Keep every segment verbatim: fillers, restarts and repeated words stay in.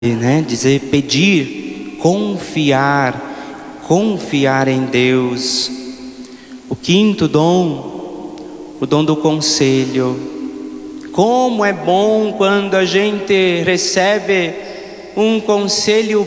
né? Dizer, pedir, confiar, confiar em Deus. O quinto dom, o dom do conselho. Como é bom quando a gente recebe um conselho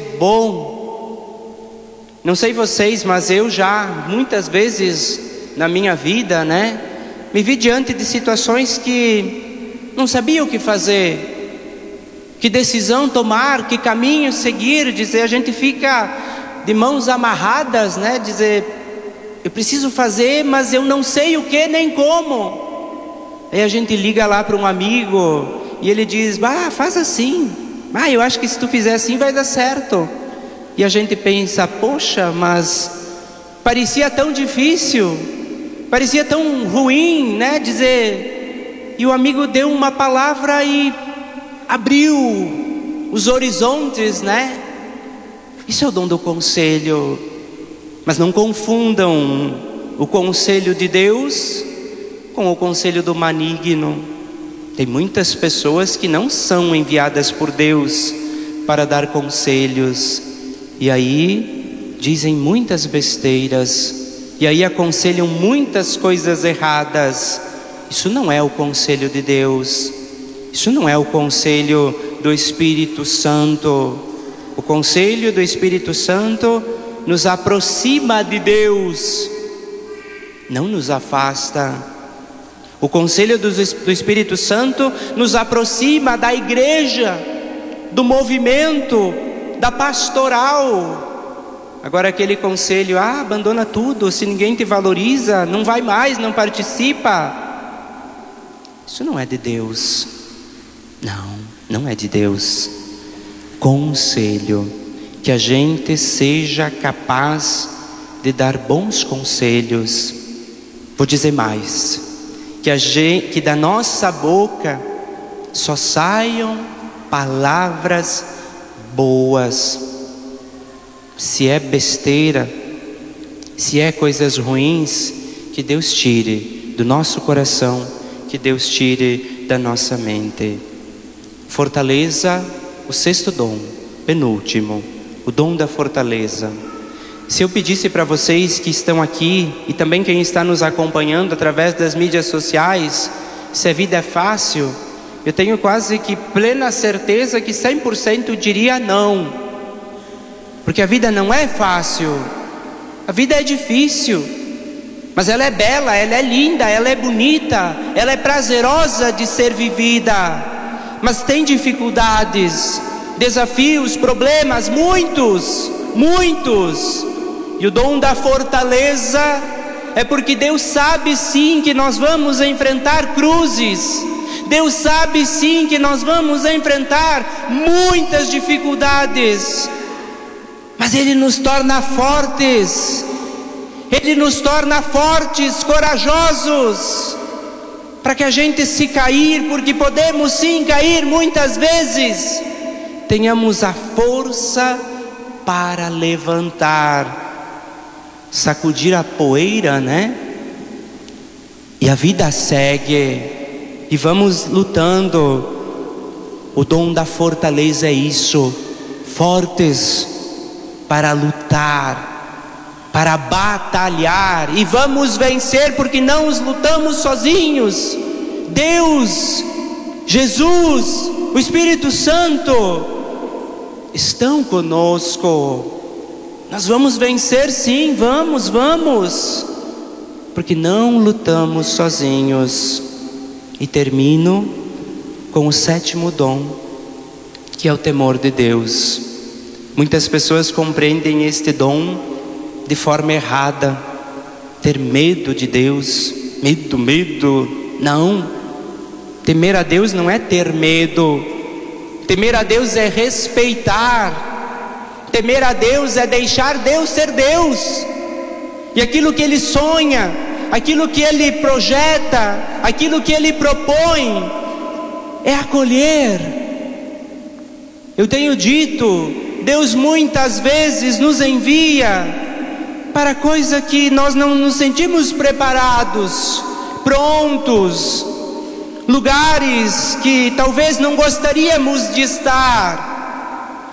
bom. Não sei vocês, mas eu já muitas vezes na minha vida, né, me vi diante de situações que não sabia o que fazer. Que decisão tomar, que caminho seguir, dizer, a gente fica de mãos amarradas, né? Dizer, eu preciso fazer, mas eu não sei o que nem como. Aí a gente liga lá para um amigo e ele diz, ah, faz assim. Ah, eu acho que se tu fizer assim vai dar certo. E a gente pensa, poxa, mas parecia tão difícil, parecia tão ruim, né? Dizer, e o amigo deu uma palavra e abriu os horizontes, né? Isso é o dom do conselho. Mas não confundam o conselho de Deus com o conselho do maligno. Tem muitas pessoas que não são enviadas por Deus para dar conselhos, e aí dizem muitas besteiras, e aí aconselham muitas coisas erradas. Isso não é o conselho de Deus. Isso não é o conselho do Espírito Santo. O conselho do Espírito Santo nos aproxima de Deus, não nos afasta. O conselho do Espírito Santo nos aproxima da igreja, do movimento, da pastoral. Agora aquele conselho, ah, abandona tudo, se ninguém te valoriza, não vai mais, não participa. Isso não é de Deus. Não, não é de Deus. Conselho, que a gente seja capaz de dar bons conselhos. Vou dizer mais, que, a gente, que da nossa boca só saiam palavras boas. Se é besteira, se é coisas ruins, que Deus tire do nosso coração, que Deus tire da nossa mente. Fortaleza, o sexto dom, penúltimo, o dom da fortaleza. Se eu pedisse para vocês que estão aqui e também quem está nos acompanhando através das mídias sociais, se a vida é fácil, eu tenho quase que plena certeza que cem por cento diria não. Porque a vida não é fácil, a vida é difícil, mas ela é bela, ela é linda, ela é bonita, ela é prazerosa de ser vivida. Mas tem dificuldades, desafios, problemas, muitos, muitos. E o dom da fortaleza é porque Deus sabe sim que nós vamos enfrentar cruzes. Deus sabe sim que nós vamos enfrentar muitas dificuldades. Mas Ele nos torna fortes. Ele nos torna fortes, corajosos. Para que a gente, se cair, porque podemos sim cair muitas vezes, tenhamos a força para levantar, sacudir a poeira, né? E a vida segue, e vamos lutando. O dom da fortaleza é isso, fortes para lutar, para batalhar, e vamos vencer, porque não os lutamos sozinhos. Deus, Jesus, o Espírito Santo estão conosco. Nós vamos vencer sim, vamos, vamos, porque não lutamos sozinhos. E termino com o sétimo dom, que é o temor de Deus. Muitas pessoas compreendem este dom de forma errada, ter medo de Deus, medo, medo, não, temer a Deus não é ter medo, temer a Deus é respeitar, temer a Deus é deixar Deus ser Deus, e aquilo que Ele sonha, aquilo que Ele projeta, aquilo que Ele propõe, é acolher. Eu tenho dito, Deus muitas vezes nos envia para coisa que nós não nos sentimos preparados, prontos, lugares que talvez não gostaríamos de estar,